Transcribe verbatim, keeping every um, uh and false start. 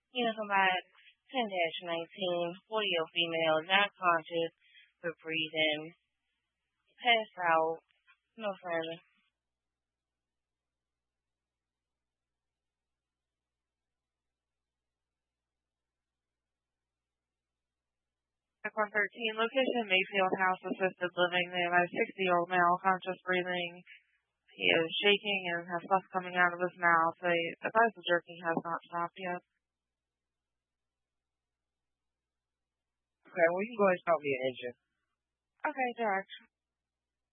Uniform Box ten nineteen, forty-year-old female, not conscious, but breathing, passed out, no further. one thirteen, location Mayfield House, assisted living. They have a sixty-year-old male, conscious breathing. He is shaking and has stuff coming out of his mouth. They advise the jerking has not stopped yet. Okay, well, you can go ahead and start me an engine. Okay, Jack.